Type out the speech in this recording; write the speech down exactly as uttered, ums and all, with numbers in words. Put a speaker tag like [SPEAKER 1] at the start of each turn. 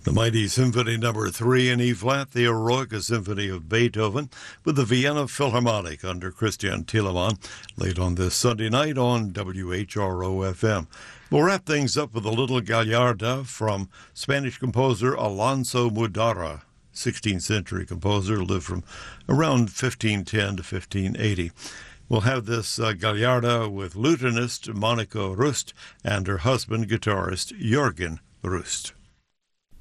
[SPEAKER 1] The Mighty Symphony Number Three in E-flat, the Eroica Symphony of Beethoven, with the Vienna Philharmonic under Christian Thielemann, late on this Sunday night on W H R O F M. We'll wrap things up with a little Gallarda from Spanish composer Alonso Mudara, sixteenth century composer, lived from around fifteen ten to fifteen eighty. We'll have this uh, Gallarda with lutenist Monica Rust and her husband, guitarist Jürgen Rust.